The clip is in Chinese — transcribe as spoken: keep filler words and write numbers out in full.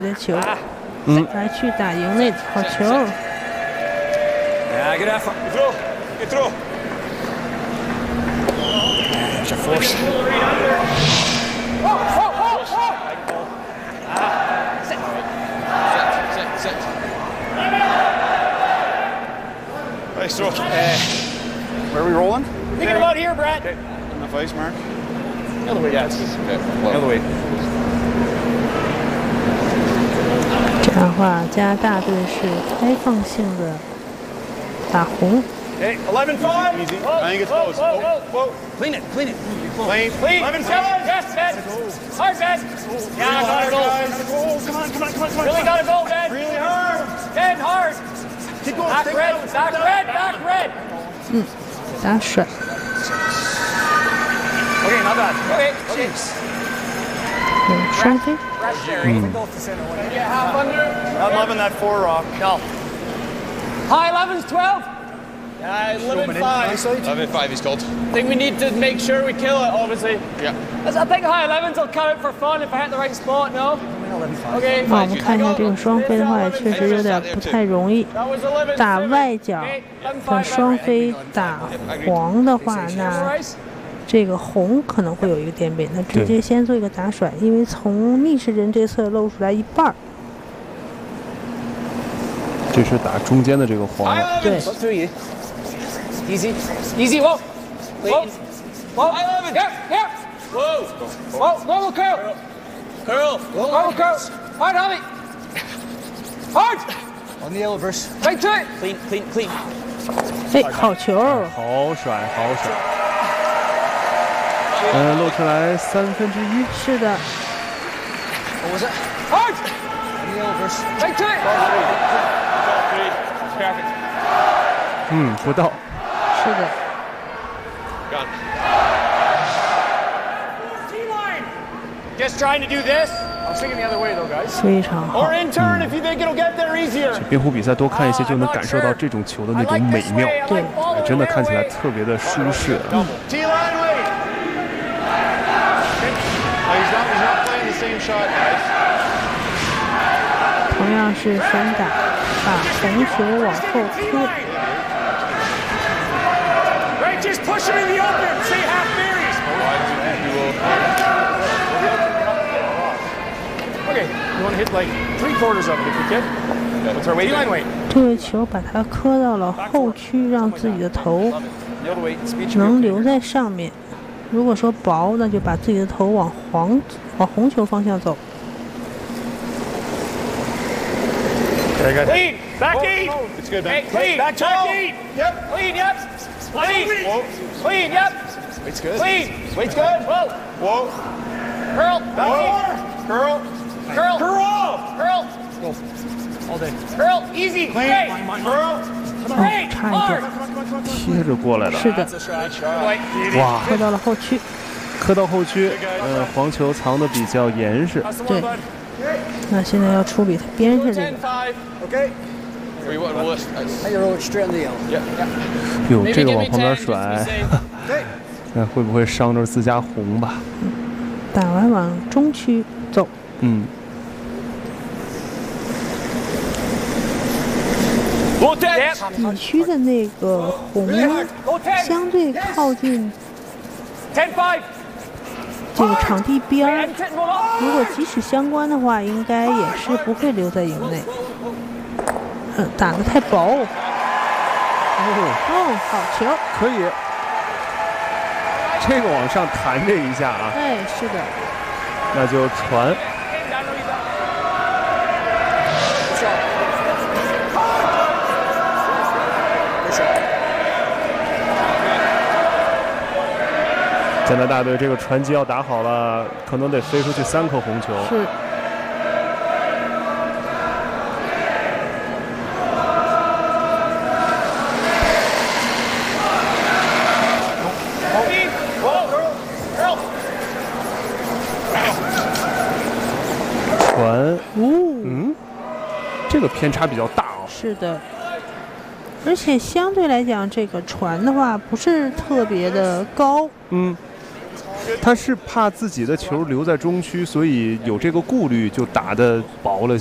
的球， 嗯， 来去打营内好球。 Yeah, good effort. Good throw. Good throw. There's your force. Sit. Sit, sit, sit. Nice throw. Uh, Where are we rolling? think about here, Brad. Okay. Enough ice, Mark. The other way, yes. Okay. The other way. 这样的话，加拿大队是开放性的打红。 Okay, eleven five. Easy. I think it's close. Whoa, whoa, Whoa. Clean it, clean it. Clean. Clean. eleven seven. Yes, Ben. Hard, Ben. Yeah, gotta go. Oh, come on, come on, come on, come on. Really gotta go, Ben. Really hard. Ben, hard. Keep going. Back Take red, it out. back red, back red. 嗯，打甩。 Okay, not bad. Okay, okay. 有双飞。 Fresh there. Mm. Go to center one. Yeah, half under. Not loving that four rock. No. High elevens, twelve. Yeah, eleven five. eleven five he's called. I think we need to make sure we kill it, obviously. Yeah. I think high elevens will count for fun if I hit the right spot, no? Okay. 那我们看一下这个双飞的话，也确实有点不太容易。 That was eleven. 打外角的双飞打黄的话，那这个红可能会有一个颠背。那直接先做一个打甩，因为从逆时针这侧露出来一半儿。 这是打中间的这个黄。 对。 Easy, easy, whoa, whoa, whoa, here, here, whoa, whoa, whoa, curl, curl, whoa, curl, hard, Javi, hard, On the yellow verse. right to it, clean, clean, clean. 哎，好球！ 好甩，好甩。嗯，露出来三分之一。 是的。 What was it? Hard, on the yellow verse, right to it. Perfect. 嗯，不到。 是的。 Just trying to do this. I was thinking the other way though, guys. 非常好。 Or in turn if you think it'll get there easier. 冰壶比赛多看一些，就能感受到这种球的那种美妙。 对， 真的看起来特别的舒适。嗯。 T line wait. Oh, he's not. He's not playing the same shot, guys. 同样是先打，把红球往后推。 Right, just push him in the open. Say half berries. Okay, you want to hit like three quarters of it if you can. What's our weight? T line weight. 这个球把它磕到了后区，让自己的头能留在上面。如果说薄，那就把自己的头往黄往红球方向走。 Clean, back eight. It's good, Hey, man. clean, back eight. Yep. Clean, yep. Clean, Whoa. clean, yep. Weight's good. Clean, weight's good. Whoa, Whoa. curl, back Whoa. eight. Curl. Curl, Curl. curl, All day. curl, easy, Clean. great, Curl. great, 差一 hard. 点， 贴着过来的。 是的， Wait, 哇， 磕到了后区。 磕到后区，呃，黄球藏的比较严实。 that's the 对 one, bud. 那现在要处理它边上这 ten 个。 five. Okay. Where you want to roll this? Now you roll it straight on the yellow. Yeah, yeah. 哟， Maybe 这个 give 往 me 旁边 ten just to 甩 be，safe. Okay. 那会不会伤着自家红吧？ 打完往中区走。 嗯。 Go ten. 底区的那个红 Go ten. 相对靠近 ten five. 这个场地边儿， And ten, go up. 如果即使相关的话，应该也是不会留在营内。嗯，打得太薄。哦，好球！ 可以。这个往上弹这一下啊， 哎，是的。 那就传。 加拿大队这个传击要打好了，可能得飞出去三颗红球。 是。 传， 哦， 嗯，这个偏差比较大哦。 是的。而且相对来讲，这个传的话不是特别的高。 嗯。 他是怕自己的球留在中区，所以有这个顾虑，就打得薄了。